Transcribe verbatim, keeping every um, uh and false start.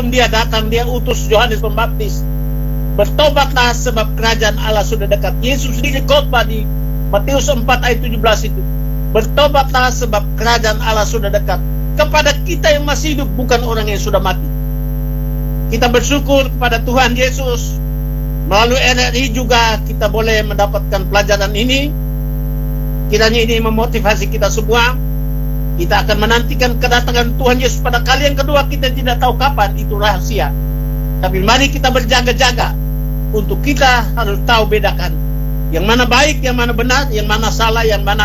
dia datang, dia utus Yohanes Pembaptis, bertobatlah sebab kerajaan Allah sudah dekat. Yesus sendiri khotbah di Matius empat ayat tujuh belas itu, bertobatlah sebab kerajaan Allah sudah dekat. Kepada kita yang masih hidup, bukan orang yang sudah mati. Kita bersyukur kepada Tuhan Yesus. Melalui N R I juga kita boleh mendapatkan pelajaran ini. Kiranya ini memotivasi kita semua. Kita akan menantikan kedatangan Tuhan Yesus pada kali yang kedua. Kita tidak tahu kapan, itu rahasia. Tapi mari kita berjaga-jaga. Untuk kita harus tahu bedakan yang mana baik, yang mana benar, yang mana salah, yang mana